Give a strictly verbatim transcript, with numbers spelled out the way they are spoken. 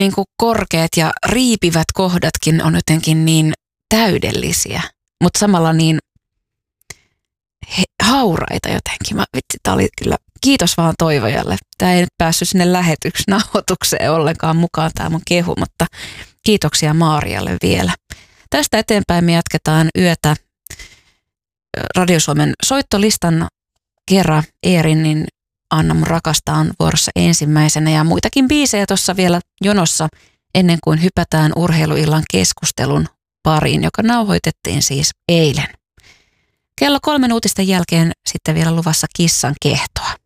niin kuin korkeat ja riipivät kohdatkin on jotenkin niin täydellisiä, mutta samalla niin he, hauraita jotenkin. Mä, vitsi, tää oli kyllä, kiitos vaan Toivojalle. Tää ei nyt päässyt sinne lähetyksi nauhoitukseen ollenkaan mukaan tää mun kehu, mutta kiitoksia Maarialle vielä. Tästä eteenpäin me jatketaan yötä Radio Suomen soittolistan kerran. Eerinin Anna mun rakasta on vuorossa ensimmäisenä ja muitakin biisejä tuossa vielä jonossa ennen kuin hypätään urheiluillan keskustelun pariin, joka nauhoitettiin siis eilen. Kello kolmen uutisten jälkeen sitten vielä luvassa kissan kehtoa.